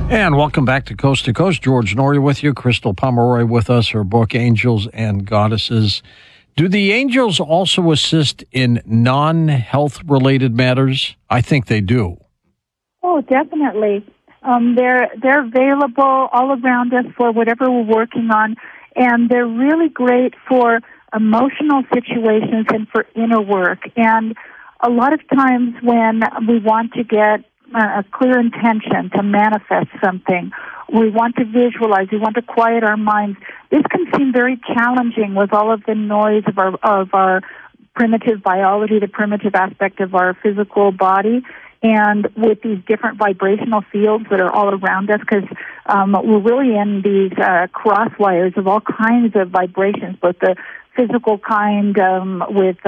And welcome back to Coast. George Noory with you, Crystal Pomeroy with us, her book, Angels and Goddesses. Do the angels also assist in non-health related matters? I think they do. Oh, definitely. They're available all around us for whatever we're working on, and they're really great for emotional situations and for inner work. And a lot of times when we want to get a clear intention to manifest something, we want to visualize, we want to quiet our minds, this can seem very challenging with all of the noise of our primitive biology, the primitive aspect of our physical body, and with these different vibrational fields that are all around us, because we're really in these cross wires of all kinds of vibrations, both the physical kind with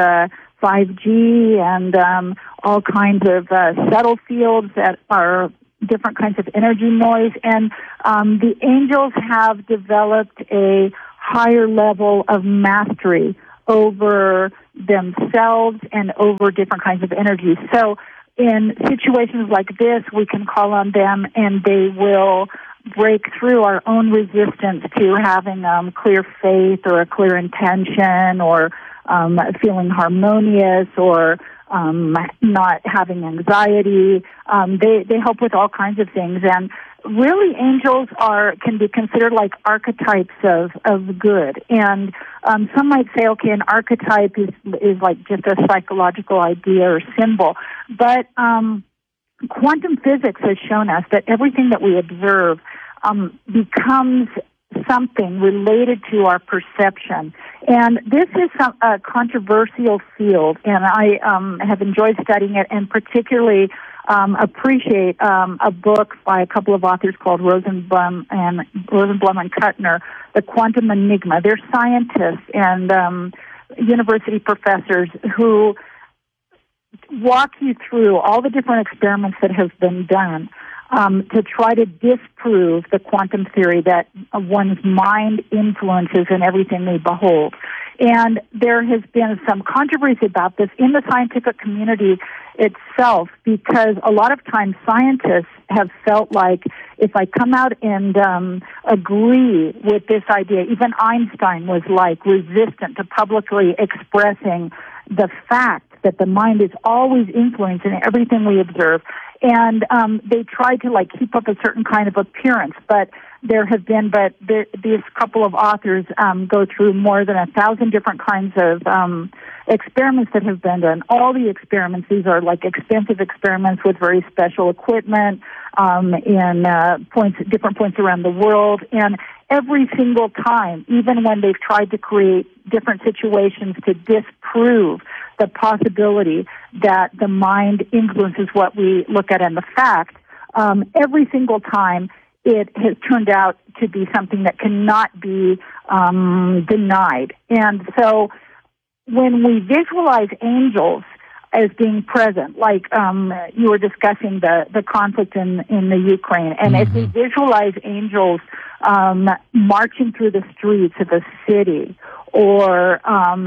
5G and all kinds of subtle fields that are different kinds of energy noise. And the angels have developed a higher level of mastery over themselves and over different kinds of energies. So in situations like this, we can call on them and they will break through our own resistance to having clear faith or a clear intention or feeling harmonious or not having anxiety. They help with all kinds of things. And really, angels can be considered like archetypes of good. And some might say, okay, an archetype is like just a psychological idea or symbol. But quantum physics has shown us that everything that we observe becomes something related to our perception. And this is a controversial field, and I have enjoyed studying it, and particularly appreciate a book by a couple of authors called Rosenblum and Kuttner, The Quantum Enigma. They're scientists and university professors who walk you through all the different experiments that have been done to try to disprove the quantum theory that one's mind influences in everything they behold. And there has been some controversy about this in the scientific community itself, because a lot of times scientists have felt like if I come out and agree with this idea, even Einstein was like resistant to publicly expressing the fact that the mind is always influencing everything we observe. And they tried to like keep up a certain kind of appearance, but these couple of authors go through more than 1,000 different kinds of experiments that have been done. All the experiments, these are like expensive experiments with very special equipment in different points around the world. And every single time, even when they've tried to create different situations to disprove the possibility that the mind influences what we look at in the fact, every single time it has turned out to be something that cannot be denied. And so when we visualize angels as being present, like you were discussing the conflict in the Ukraine, and if we visualize angels marching through the streets of a city, or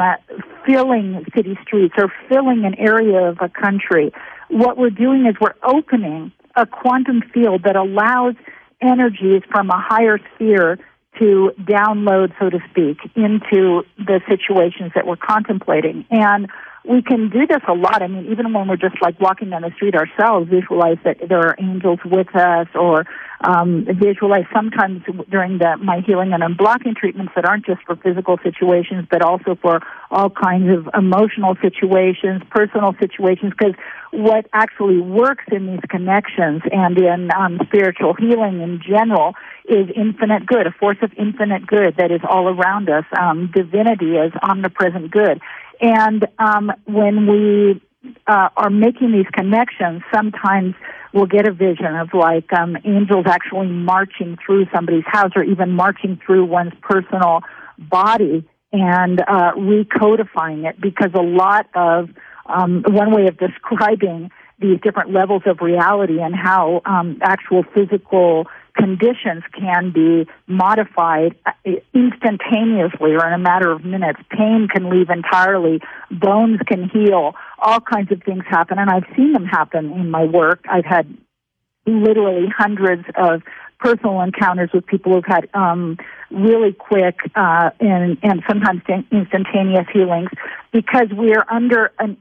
filling city streets, or filling an area of a country, what we're doing is we're opening a quantum field that allows energies from a higher sphere to download, so to speak, into the situations that we're contemplating. And we can do this a lot. I mean, even when we're just like walking down the street ourselves, visualize that there are angels with us, or visualize sometimes during my healing and unblocking treatments that aren't just for physical situations, but also for all kinds of emotional situations, personal situations, because what actually works in these connections and in spiritual healing in general is infinite good, a force of infinite good that is all around us. Divinity is omnipresent good. And when we are making these connections, sometimes we'll get a vision of like angels actually marching through somebody's house, or even marching through one's personal body and recodifying it, because a lot of one way of describing these different levels of reality and how actual physical conditions can be modified instantaneously or in a matter of minutes. Pain can leave entirely. Bones can heal. All kinds of things happen, and I've seen them happen in my work. I've had literally hundreds of personal encounters with people who've had really quick and sometimes instantaneous healings, because we are under an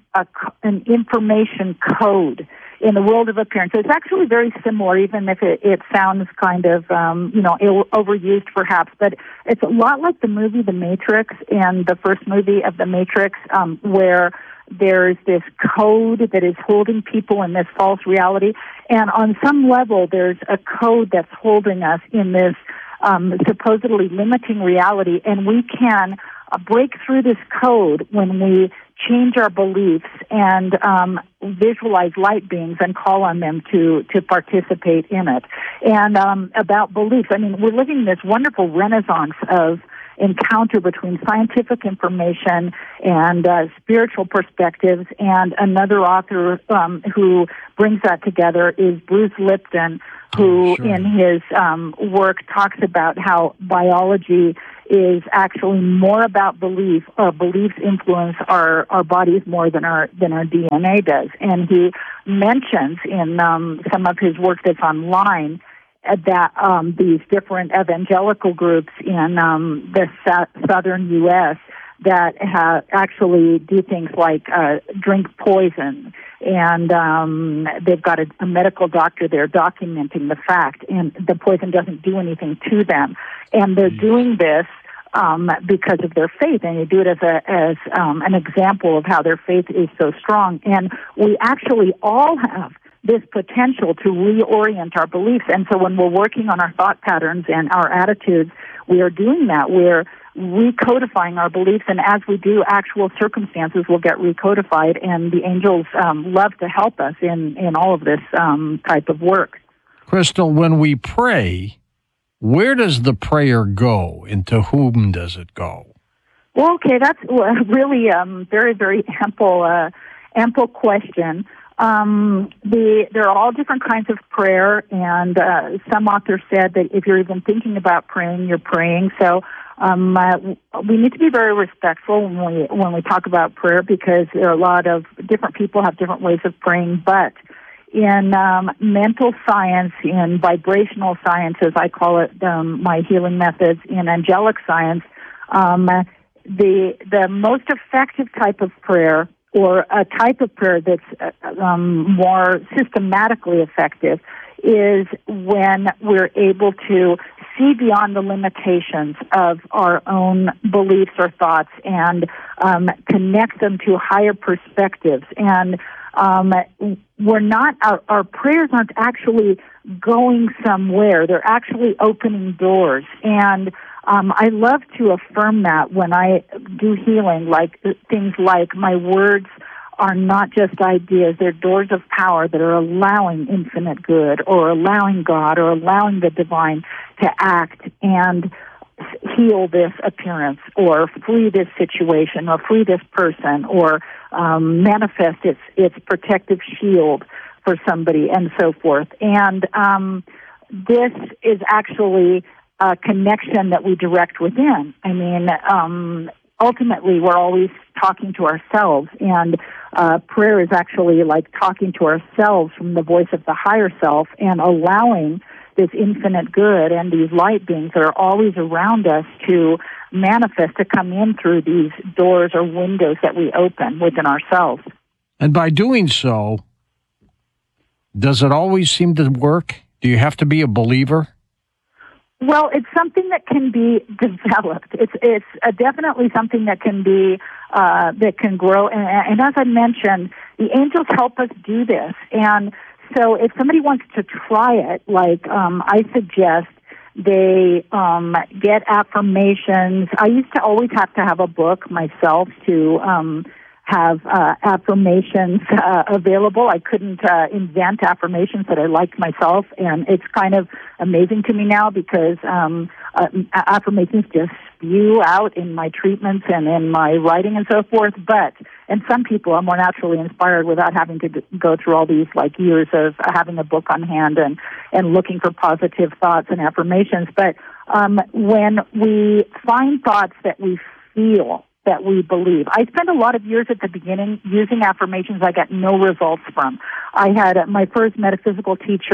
information code in the world of appearance. So it's actually very similar, even if it sounds kind of, overused perhaps, but it's a lot like the movie The Matrix, and the first movie of The Matrix, where there's this code that is holding people in this false reality, and on some level there's a code that's holding us in this supposedly limiting reality, and we can break through this code when we change our beliefs and visualize light beings and call on them to participate in it. And about beliefs, I mean, we're living in this wonderful renaissance of encounter between scientific information and spiritual perspectives, and another author who brings that together is Bruce Lipton, who in his work talks about how biology is actually more about belief. Beliefs influence our bodies more than our DNA does. And he mentions in some of his work that's online that these different evangelical groups in the southern U.S. that actually do things like drink poison, and they've got a medical doctor there documenting the fact, and the poison doesn't do anything to them, and they're doing this because of their faith, and they do it as an example of how their faith is so strong. And we actually all have this potential to reorient our beliefs. And so when we're working on our thought patterns and our attitudes, we are doing that. We're recodifying our beliefs, and as we do, actual circumstances will get recodified, and the angels love to help us in all of this type of work. Crystal, when we pray, where does the prayer go, and to whom does it go? Well, okay, that's really very, very ample question. There are all different kinds of prayer, and some authors said that if you're even thinking about praying, you're praying. So we need to be very respectful when we talk about prayer, because there are a lot of different people have different ways of praying. But in mental science, in vibrational sciences, I call it my healing methods. In angelic science, the most effective type of prayer, or a type of prayer that's more systematically effective, is when we're able to see beyond the limitations of our own beliefs or thoughts and connect them to higher perspectives. And we're not, our prayers aren't actually going somewhere. They're actually opening doors. And I love to affirm that when I do healing, like things like my words are not just ideas, they're doors of power that are allowing infinite good, or allowing God, or allowing the divine to act and heal this appearance, or free this situation, or free this person, or manifest its protective shield for somebody, and so forth. And this is actually a connection that we direct within. I mean, ultimately, we're always talking to ourselves, and prayer is actually like talking to ourselves from the voice of the higher self, and allowing this infinite good and these light beings that are always around us to manifest, to come in through these doors or windows that we open within ourselves. And by doing so, does it always seem to work? Do you have to be a believer? Well, it's something that can be developed. It's definitely something that can be that can grow. And as I mentioned, the angels help us do this. And so, if somebody wants to try it, like I suggest, they get affirmations. I used to always have to have a book myself to have affirmations available. I couldn't invent affirmations that I liked myself, and it's kind of amazing to me now because affirmations just spew out in my treatments and in my writing and so forth. And some people are more naturally inspired without having to go through all these like years of having a book on hand and looking for positive thoughts and affirmations. But when we find thoughts that we feel, that we believe. I spent a lot of years at the beginning using affirmations I got no results from. I had my first metaphysical teacher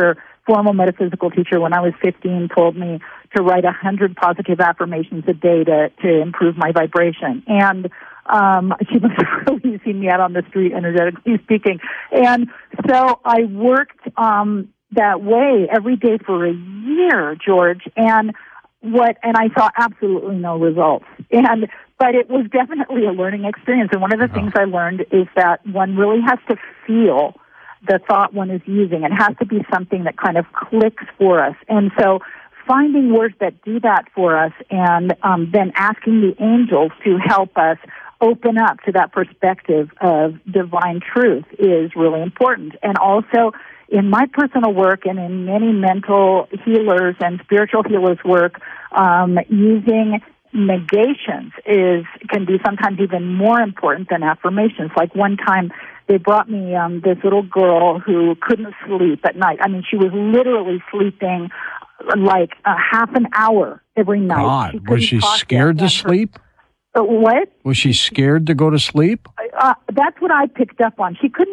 formal metaphysical teacher when I was 15 told me to write 100 positive affirmations a day to improve my vibration. And she must have really seen me out on the street, energetically speaking. And so I worked that way every day for a year, George, and I saw absolutely no results. But it was definitely a learning experience. And one of the things I learned is that one really has to feel the thought one is using. It has to be something that kind of clicks for us. And so finding words that do that for us and then asking the angels to help us open up to that perspective of divine truth is really important. And also in my personal work and in many mental healers and spiritual healers' work, using negations can be sometimes even more important than affirmations. Like one time they brought me this little girl who couldn't sleep at night. I mean, she was literally sleeping like a half an hour every night. God, was she scared to sleep? What? Was she scared to go to sleep? That's what I picked up on. She couldn't